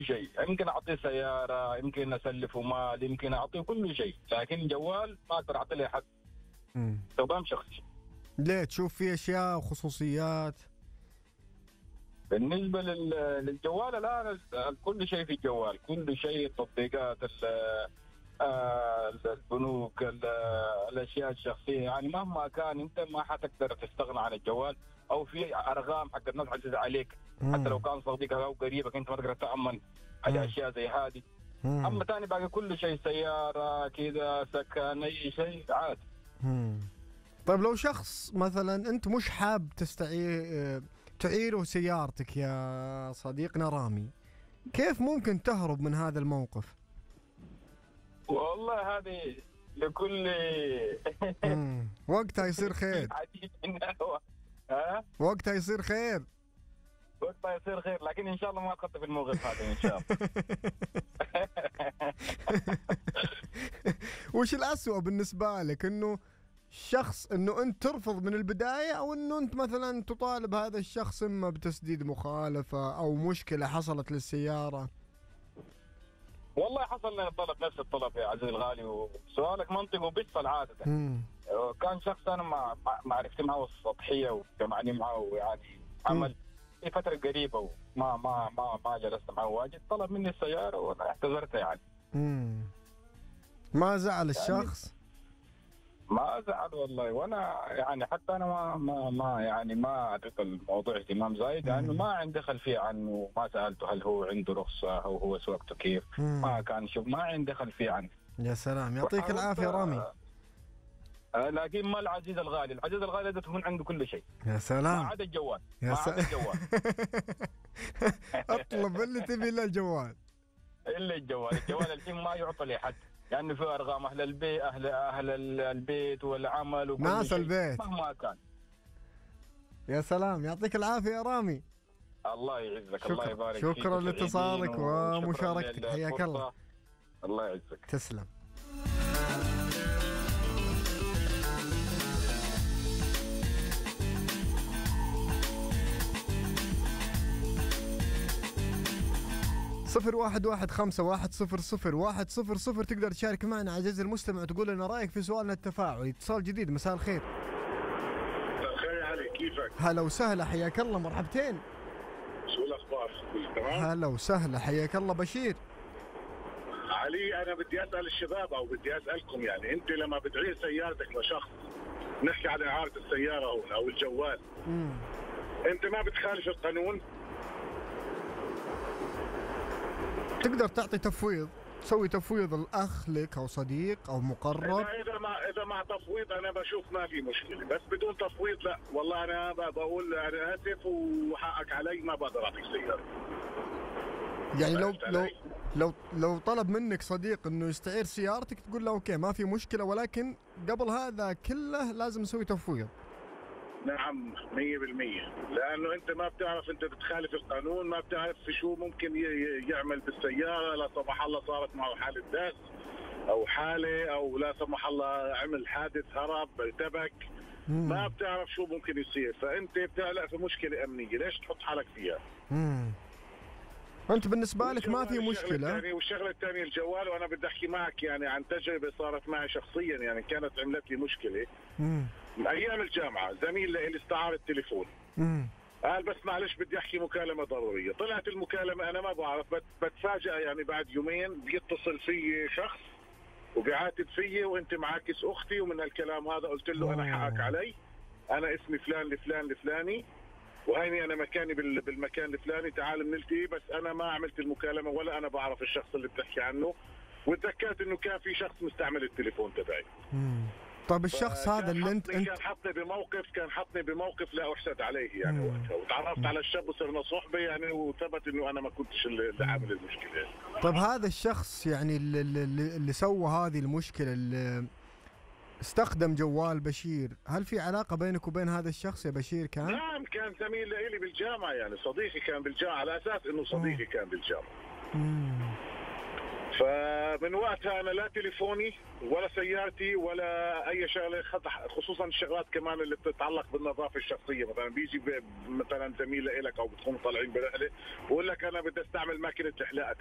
شيء، يمكن اعطيه سياره، يمكن اسلفه مال، يمكن اعطيه كل شيء، لكن جوال ما اقدر اعطيه لأحد. استخدام شخصي. ليه؟ تشوف فيه اشياء وخصوصيات؟ بالنسبه للجوال الان كل شيء في الجوال، كل شيء، التطبيقات، البنوك، الاشياء الشخصيه، يعني مهما كان انت ما حتقدر تستغنى عن الجوال، او في ارقام حق الناس عزيزه عليك، حتى لو كان صديقك او قريبك انت ما تقدر تامن على اشياء زي هذه. اما ثاني باقي كل شيء، سياره كذا، سكن، اي شيء عادي. طيب لو شخص مثلا انت مش حاب تعيره سيارتك يا صديقنا رامي، كيف ممكن تهرب من هذا الموقف؟ والله هذه لكل وقتها يصير خير. وقتها يصير خير. وقتها يصير خير، لكن ان شاء الله ما اتخطى في الموقف هذا ان شاء الله. وش الأسوأ بالنسبة لك، انه شخص انه انت ترفض من البداية، او انه انت مثلا تطالب هذا الشخص اما بتسديد مخالفة او مشكلة حصلت للسيارة؟ والله حصل لنا طلب نفس الطلب يا عزيزي الغالي، وسؤالك منطقي وبيحصل عادة. كان شخص انا ما عرفت معه سطحية وجمعني معه يعني عمل في فترة قريبة، وما ما ما ما جلست معه واجد، طلب مني السيارة وانا اعتذرت يعني. ما زعل الشخص؟ ما زعل والله، وانا يعني حتى انا ما يعني ما اعطيت الموضوع اهتمام زايد، لانه ما عندي خلفيه عنه، ما سالته هل هو عنده رخصه او هو سواقته كيف، ما كان شوف، ما عندي خلفيه عنه. يا سلام، يعطيك العافيه رامي. لكن ما العزيز الغالي، العزيز الغالي لازم تكون عنده كل شيء. يا سلام. ما عدا الجوال. ما عدا الجوال. اطلب اللي تبي الا الجوال. الا الجوال، الجوال الحين ما يعطى لأحد، لأنه يعني في أرقام أهل البيت، أهل البيت والعمل وكل ناس شيء البيت مهما كان. يا سلام، يعطيك العافية يا رامي. الله يعزك. الله يبارك فيك. شكرا لاتصالك ومشاركتك، حياك الله. الله يعزك. تسلم. صفر 11 5 1 0 0 1 0 0 تقدر تشارك معنا عزيزي المستمع وتقول لنا رأيك في سؤالنا التفاعلي. اتصال جديد، مساء الخير. مساء الخير يا علي، كيفك؟ هلا وسهلا، حياك الله، مرحبتين. شو الأخبار؟ تمام؟ هلا وسهلا، حياك الله. بشير. علي، أنا بدي أسأل الشباب أو بدي أسألكم، يعني أنت لما بتعير سيارتك لشخص، نحكي عن إعارة السيارة هون أو الجوال، أنت ما بتخالف القانون؟ تقدر تعطي تفويض، تسوي تفويض الأخ لك أو صديق أو مقرب. إذا مع تفويض أنا بشوف ما في مشكلة، بس بدون تفويض لا، والله أنا بقول أنا آسف وحقك علي، ما بقدر أعطيك سيارة. يعني لو طلب منك صديق إنه يستعير سيارتك تقول له أوكي ما في مشكلة، ولكن قبل هذا كله لازم نسوي تفويض. نعم 100%، لأنه أنت ما بتعرف، أنت بتخالف القانون، ما بتعرف في شو ممكن يعمل بالسيارة. لا سمح الله صارت معه حالة داس أو حالة، أو لا سمح الله عمل حادث، هرب، ارتبك، ما بتعرف شو ممكن يصير، فأنت بتعلق في مشكلة أمنية، ليش تحط حالك فيها؟ أنت بالنسبة لك ما في مشكلة. والشغلة الثانية الجوال، وأنا بدي أحكي معك يعني عن تجربة صارت معي شخصيا، يعني كانت عملت لي مشكلة. أيام الجامعة زميل لي استعار التليفون، قال بس معلش بدي أحكي مكالمة ضرورية. طلعت المكالمة أنا ما بعرف، بتفاجأ يعني بعد يومين بيتصل في شخص وبيعاتب فيي وأنت معاكس أختي ومن الكلام هذا. قلت له أنا حقك علي، أنا اسمي فلان الفلاني الفلاني، وهيني أنا مكاني بالمكان الفلاني، تعال نلتقي، بس أنا ما عملت المكالمة ولا أنا بعرف الشخص اللي بتحكي عنه. وتذكرت إنه كان في شخص مستعمل التليفون تبعي. طب الشخص هذا اللي انت كان حطني بموقف لا احسد عليه يعني وقتها، وتعرفت على الشاب وصرنا صحبه يعني، وثبت انه انا ما كنتش اللي عامل المشكله. طب هذا الشخص يعني اللي سوى هذه المشكله، اللي استخدم جوال بشير، هل في علاقه بينك وبين هذا الشخص يا بشير؟ كان نعم، كان زميل لي بالجامعه، يعني صديقي كان بالجامعه، على اساس انه صديقي كان بالجامعه. فمن وقتها انا لا تليفوني ولا سيارتي ولا اي شغله، خصوصا الشغلات كمان اللي بتتعلق بالنظافه الشخصيه. مثلا بيجي مثلا زميل لك او بتكونوا طالعين برحله بقول لك انا بدي استعمل ماكينه الحلاقه